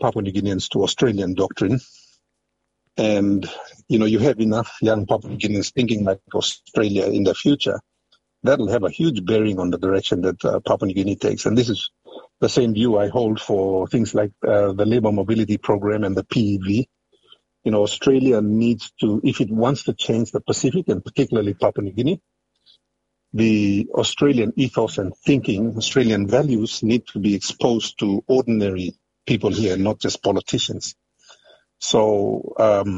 Papua New Guineans to Australian doctrine. And, you have enough young Papua New Guineans thinking like Australia in the future, that'll have a huge bearing on the direction that Papua New Guinea takes. And this is the same view I hold for things like the Labour Mobility Program and the PEV. Australia needs to, if it wants to change the Pacific and particularly Papua New Guinea, the Australian ethos and thinking, Australian values need to be exposed to ordinary people here, not just politicians. So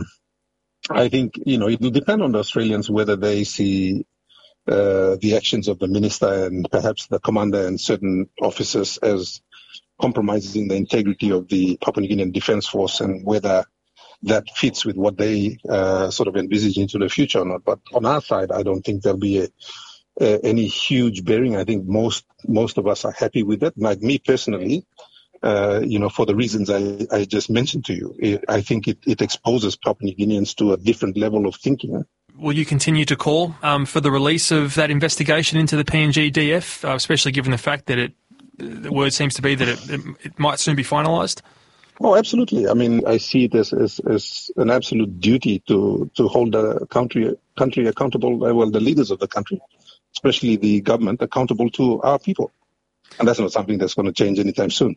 I think, it will depend on the Australians whether they see the actions of the minister and perhaps the commander and certain officers as compromising the integrity of the Papua New Guinean Defence Force and whether that fits with what they sort of envisage into the future or not. But on our side, I don't think there'll be any huge bearing. I think most of us are happy with it. Like me personally, for the reasons I just mentioned to you, I think it exposes Papua New Guineans to a different level of thinking. Will you continue to call for the release of that investigation into the PNG DF, especially given the fact that the word seems to be that it might soon be finalised? Oh, absolutely. I mean, I see it as an absolute duty to hold the country accountable, the leaders of the country, especially the government, accountable to our people. And that's not something that's going to change anytime soon.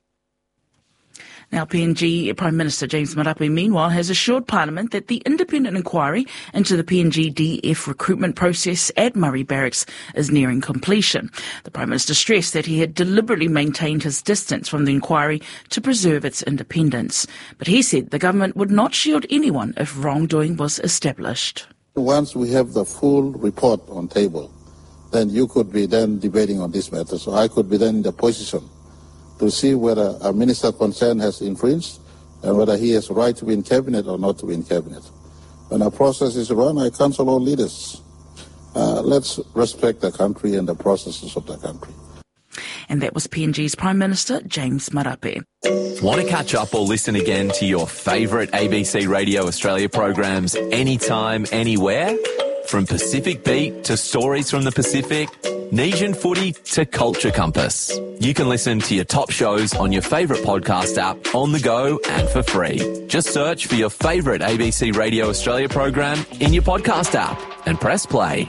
Now, PNG Prime Minister James Marape, meanwhile, has assured Parliament that the independent inquiry into the PNG DF recruitment process at Murray Barracks is nearing completion. The Prime Minister stressed that he had deliberately maintained his distance from the inquiry to preserve its independence. But he said the government would not shield anyone if wrongdoing was established. Once we have the full report on table, then you could be then debating on this matter. So I could be then in the position to see whether a minister concerned has infringed and whether he has a right to be in cabinet or not to be in cabinet. When a process is run, I counsel all leaders. Let's respect the country and the processes of the country. And that was PNG's Prime Minister James Marape. Want to catch up or listen again to your favourite ABC Radio Australia programs anytime, anywhere? From Pacific Beat to Stories from the Pacific, Nesian Footy to Culture Compass. You can listen to your top shows on your favourite podcast app, on the go and for free. Just search for your favourite ABC Radio Australia program in your podcast app and press play.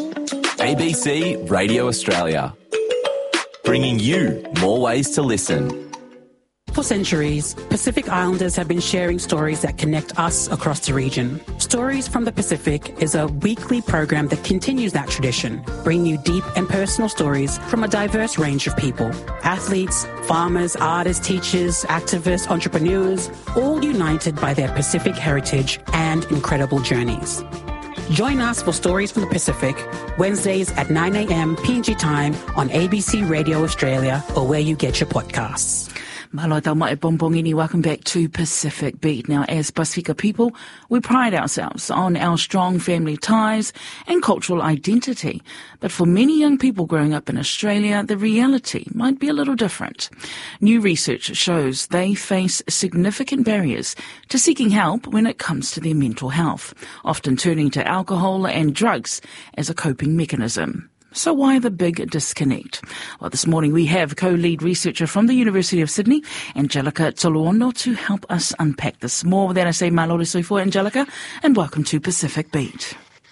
ABC Radio Australia, bringing you more ways to listen. For centuries, Pacific Islanders have been sharing stories that connect us across the region. Stories from the Pacific is a weekly program that continues that tradition, bringing you deep and personal stories from a diverse range of people. Athletes, farmers, artists, teachers, activists, entrepreneurs, all united by their Pacific heritage and incredible journeys. Join us for Stories from the Pacific, Wednesdays at 9 a.m. PNG time on ABC Radio Australia or where you get your podcasts. Malo tau mai Bombongini, welcome back to Pacific Beat. Now, as Pasifika people, we pride ourselves on our strong family ties and cultural identity. But for many young people growing up in Australia, the reality might be a little different. New research shows they face significant barriers to seeking help when it comes to their mental health, often turning to alcohol and drugs as a coping mechanism. So why the big disconnect? Well, this morning we have co-lead researcher from the University of Sydney, Angelica Toloano, to help us unpack this more. With that, I say malore soifua, Angelica, and welcome to Pacific Beat.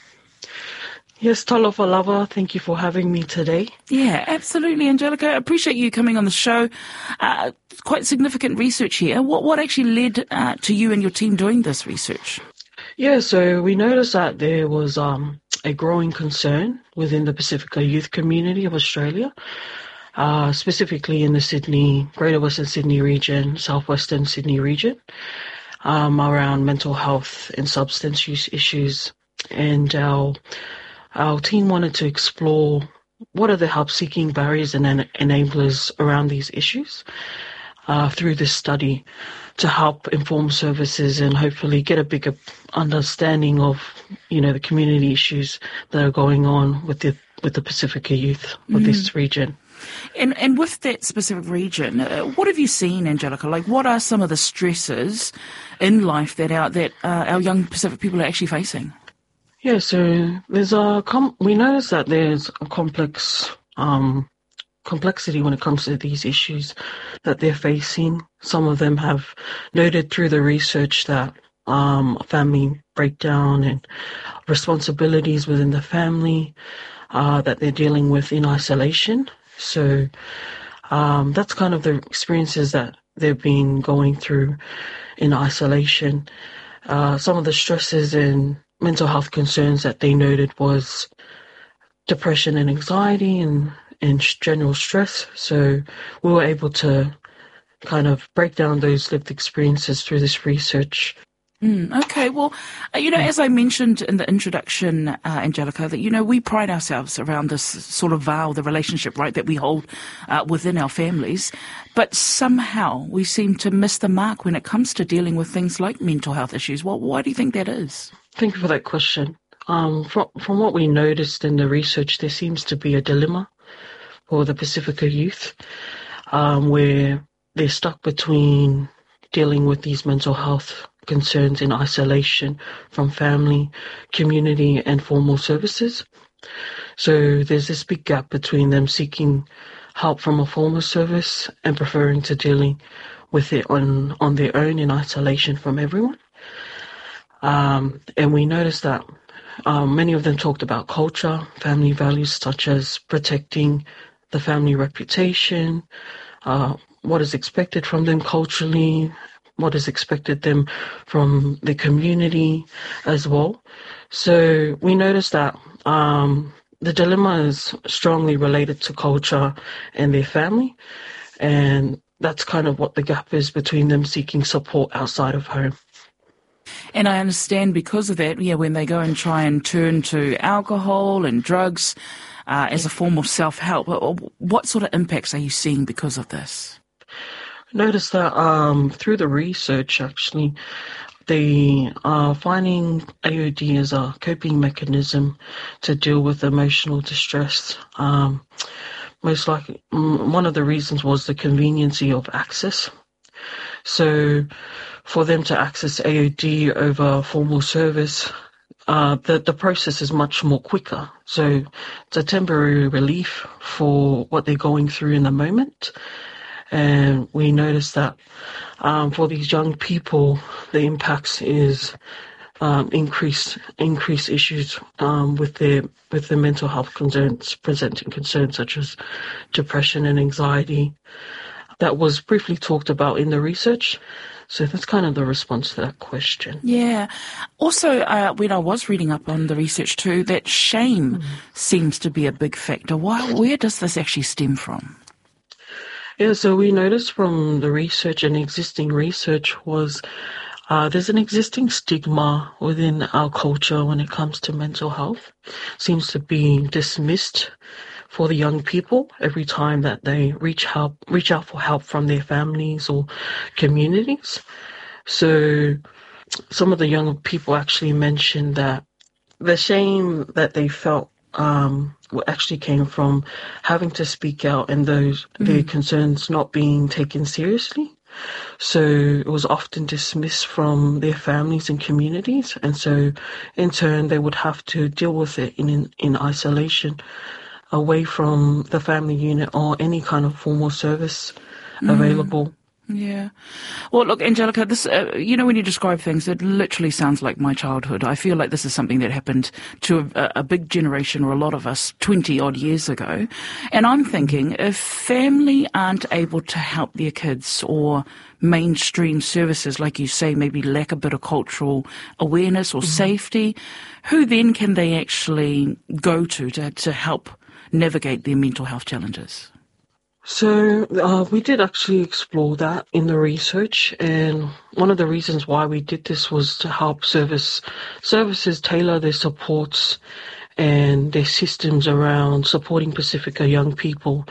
Yes, talofa lava, thank you for having me today. Yeah, absolutely, Angelica. I appreciate you coming on the show. Quite significant research here. What actually led to you and your team doing this research? Yeah, so we noticed that there was a growing concern within the Pacifica youth community of Australia, specifically in the Sydney, Greater Western Sydney region, Southwestern Sydney region, around mental health and substance use issues. And our team wanted to explore what are the help-seeking barriers and enablers around these issues through this study to help inform services and hopefully get a bigger understanding of, the community issues that are going on with the Pacifica youth of this region. And with that specific region, what have you seen, Angelica? Like, what are some of the stresses in life that our young Pacific people are actually facing? Yeah, so there's we notice that there's a complexity when it comes to these issues that they're facing. some of them have noted through the research that family breakdown and responsibilities within the family that they're dealing with in isolation. So that's kind of the experiences that they've been going through in isolation. Some of the stresses and mental health concerns that they noted was depression and anxiety and general stress. So we were able to kind of break down those lived experiences through this research. Okay, well, as I mentioned in the introduction, Angelica, that, we pride ourselves around this sort of vow, the relationship, right, that we hold within our families. But somehow we seem to miss the mark when it comes to dealing with things like mental health issues. Well, why do you think that is? Thank you for that question. From what we noticed in the research, there seems to be a dilemma for the Pacifica youth where they're stuck between dealing with these mental health concerns in isolation from family, community, and formal services. So there's this big gap between them seeking help from a formal service and preferring to dealing with it on their own in isolation from everyone. And we noticed that many of them talked about culture, family values such as protecting the family reputation, what is expected from them culturally, what is expected them from the community as well. So we noticed that the dilemma is strongly related to culture and their family, and that's kind of what the gap is between them seeking support outside of home. And I understand because of that, when they go and try and turn to alcohol and drugs as a form of self-help, what sort of impacts are you seeing because of this? Notice that through the research, actually, they are finding AOD as a coping mechanism to deal with emotional distress. Most likely, one of the reasons was the conveniency of access. So for them to access AOD over formal service, the process is much more quicker. So it's a temporary relief for what they're going through in the moment. And we noticed that for these young people, the impacts is increased issues with their mental health concerns, presenting concerns such as depression and anxiety. That was briefly talked about in the research. So that's kind of the response to that question. Yeah. Also, when I was reading up on the research too, that shame seems to be a big factor. Where does this actually stem from? Yeah, so we noticed from the research and existing research was there's an existing stigma within our culture when it comes to mental health. Seems to be dismissed for the young people every time that they reach out for help from their families or communities. So some of the young people actually mentioned that the shame that they felt actually came from having to speak out and their concerns not being taken seriously. So it was often dismissed from their families and communities, and so in turn they would have to deal with it in isolation, away from the family unit or any kind of formal service available. Yeah. Well, look, Angelica, this, when you describe things, it literally sounds like my childhood. I feel like this is something that happened to a big generation, or a lot of us, 20-odd years ago. And I'm thinking, if family aren't able to help their kids, or mainstream services, like you say, maybe lack a bit of cultural awareness or safety, who then can they actually go to help navigate their mental health challenges? So we did actually explore that in the research, and one of the reasons why we did this was to help services tailor their supports and their systems around supporting Pacifica young people.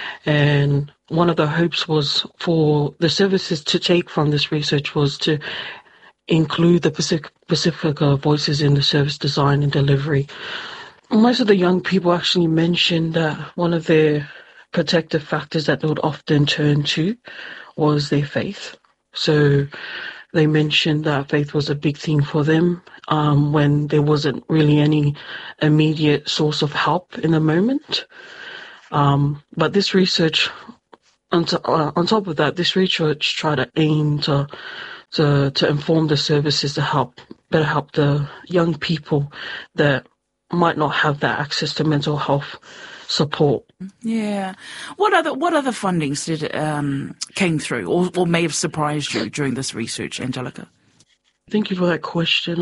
And one of the hopes was for the services to take from this research was to include the Pacifica voices in the service design and delivery. Most of the young people actually mentioned that one of their protective factors that they would often turn to was their faith. So they mentioned that faith was a big thing for them when there wasn't really any immediate source of help in the moment. But this research on top of that, this research tried to aim to inform the services to better help the young people that might not have that access to mental health support. Yeah. What other fundings came through or may have surprised you during this research, Angelica? Thank you for that question.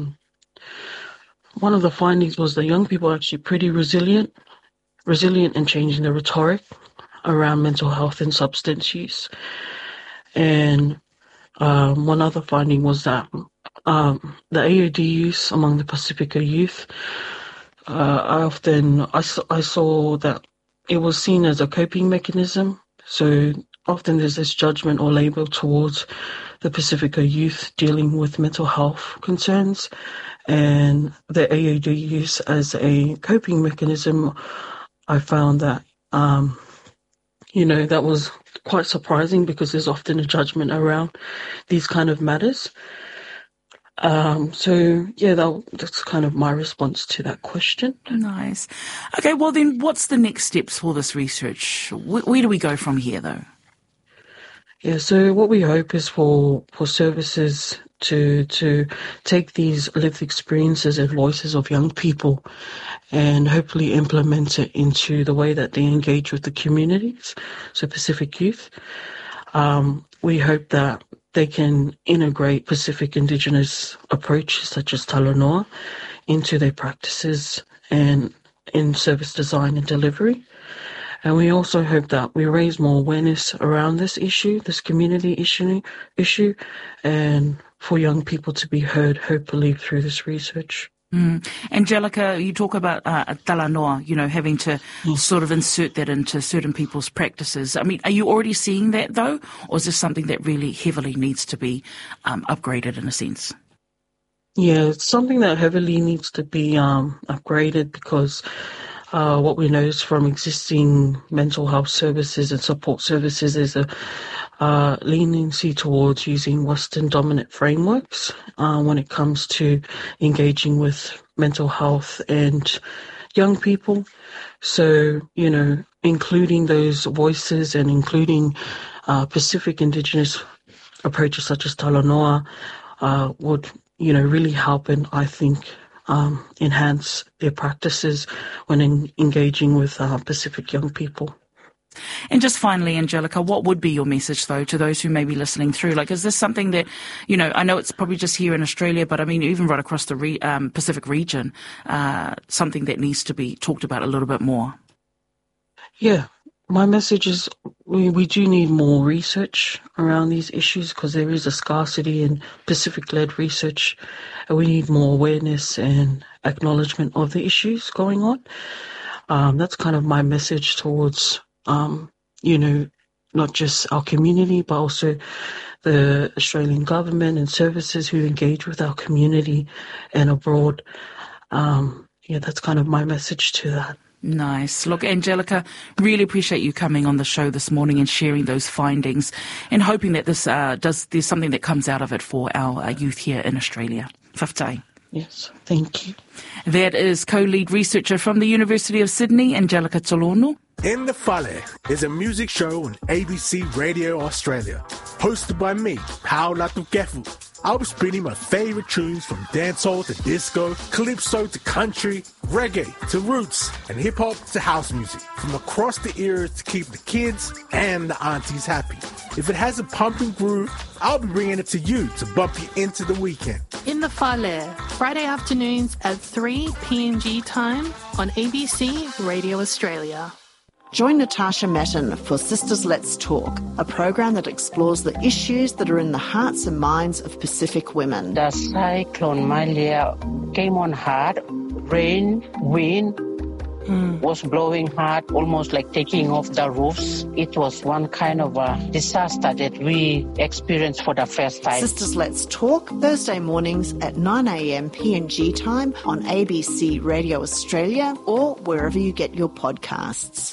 One of the findings was that young people are actually pretty resilient in changing the rhetoric around mental health and substance use. And one other finding was that the AOD use among the Pacifica youth, I saw that it was seen as a coping mechanism. So often there's this judgment or label towards the Pacifica youth dealing with mental health concerns, and the AOD use as a coping mechanism. I found that, that was quite surprising because there's often a judgment around these kind of matters. That's kind of my response to that question. Nice. Okay, well then what's the next steps for this research? Where do we go from here though? Yeah, so what we hope is for services to take these lived experiences and voices of young people and hopefully implement it into the way that they engage with the communities, so Pacific youth. We hope that they can integrate Pacific Indigenous approaches such as Talanoa into their practices and in service design and delivery. And we also hope that we raise more awareness around this issue, this community issue, and for young people to be heard, hopefully, through this research. Angelica, you talk about Talanoa, having to sort of insert that into certain people's practices. I mean, are you already seeing that, though? Or is this something that really heavily needs to be upgraded in a sense? Yeah, it's something that heavily needs to be upgraded because what we know is from existing mental health services and support services is a leniency towards using Western dominant frameworks when it comes to engaging with mental health and young people. So, including those voices and including Pacific Indigenous approaches such as Talanoa would, really help and I think enhance their practices when engaging with Pacific young people. And just finally, Angelica, what would be your message, though, to those who may be listening through? Like, is this something that, I know it's probably just here in Australia, but I mean, even right across the Pacific region, something that needs to be talked about a little bit more? Yeah, my message is we do need more research around these issues because there is a scarcity in Pacific-led research, and we need more awareness and acknowledgement of the issues going on. That's kind of my message towards not just our community, but also the Australian government and services who engage with our community and abroad. That's kind of my message to that. Nice. Look, Angelica, really appreciate you coming on the show this morning and sharing those findings and hoping that this there's something that comes out of it for our youth here in Australia. Whaftai. Yes, thank you. That is co-lead researcher from the University of Sydney, Angelica Tolono. In the Fale is a music show on ABC Radio Australia, hosted by me, Pao Latukefu. I'll be spinning my favourite tunes from dancehall to disco, calypso to country, reggae to roots, and hip-hop to house music, from across the eras to keep the kids and the aunties happy. If it has a pumping groove, I'll be bringing it to you to bump you into the weekend. In the Fale, Friday afternoons at 3 PNG time on ABC Radio Australia. Join Natasha Matten for Sisters Let's Talk, a program that explores the issues that are in the hearts and minds of Pacific women. The cyclone Malia came on hard, rain, wind was blowing hard, almost like taking off the roofs. It was one kind of a disaster that we experienced for the first time. Sisters Let's Talk, Thursday mornings at 9 a.m. PNG time on ABC Radio Australia or wherever you get your podcasts.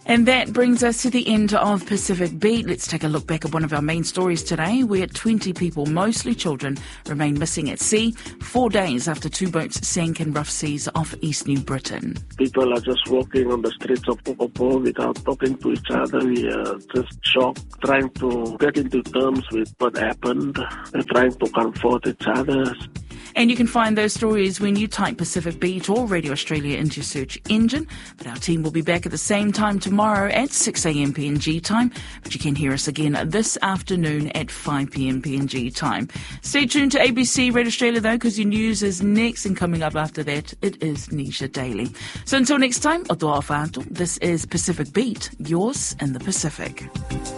And that brings us to the end of Pacific Beat. Let's take a look back at one of our main stories today, where 20 people, mostly children, remain missing at sea 4 days after 2 boats sank in rough seas off East New Britain. People are just walking on the streets of Pokopo without talking to each other. We are just shocked, trying to get into terms with what happened and trying to comfort each other. And you can find those stories when you type Pacific Beat or Radio Australia into your search engine. But our team will be back at the same time tomorrow at 6 a.m. PNG time. But you can hear us again this afternoon at 5 p.m. PNG time. Stay tuned to ABC Radio Australia, though, because your news is next. And coming up after that, it is Nisha Daily. So until next time, Otoa Whānau, this is Pacific Beat, yours in the Pacific.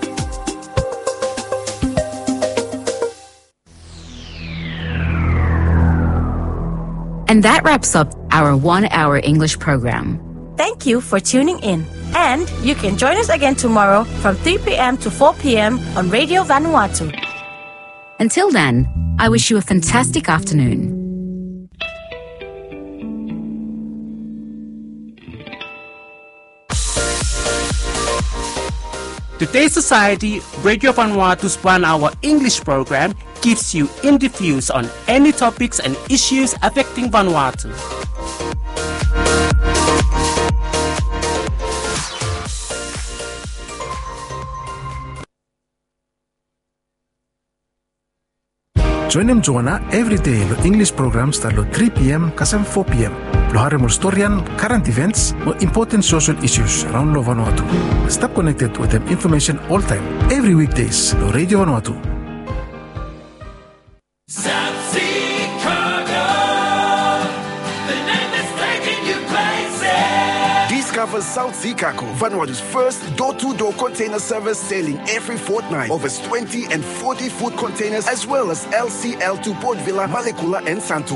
And that wraps up our 1 hour English program. Thank you for tuning in. And you can join us again tomorrow from 3 p.m. to 4 p.m. on Radio Vanuatu. Until then, I wish you a fantastic afternoon. Today's Society, Radio Vanuatu's 1 hour English program gives you in-depth views on any topics and issues affecting Vanuatu. Join them Joanna every day lo English programs start lo 3 p.m. kasam 4 p.m. Lo hari mo storyan, current events, or important social issues around lo Vanuatu. Stay connected with them information all time, every weekdays lo Radio Vanuatu. South Sea Cargo, the name that's taking you places. Discover South Sea Cargo, Vanuatu's first door-to-door container service, sailing every fortnight. Over 20 and 40-foot containers, as well as LCL to Port Vila, Malekula and Santo.